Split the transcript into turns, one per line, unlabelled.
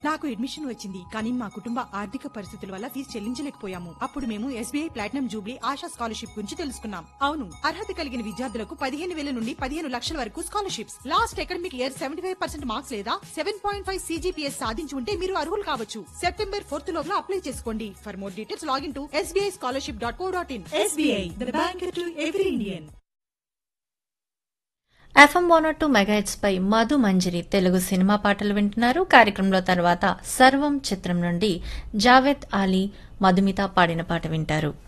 నాకు అడ్మిషన్ వచ్చింది కానీ మా కుటుంబ ఆర్థిక పరిస్థితుల వల్ల ఫీజు చెల్లించలేకపోయాము. అప్పుడు మేము SBI platinum Jubilee ASHA scholarship గురించి తెలుసుకున్నాం. అవును, అర్హత కలిగిన విద్యార్థులకు 15,000 నుండి 15 లక్షల వరకు scholarships. Last academic year 75% marks లేదా 7.5 CGPS సాధించి ఉంటే మీరు అర్హులు కావచ్చు. సెప్టెంబర్ 4th లోపల అప్లై చేసుకోండి. For more details login to sbischolarship.co.in. SBI, the bank to every Indian.
FM 102 megahertz pi Madhu Manjari Telugu cinema పాటలు వింటున్నారు. కార్యక్రమంలో తర్వాత సర్వం చిత్రం నుండి జావేద్ అలీ, మధుమిత పాడిన పాట వింటారు.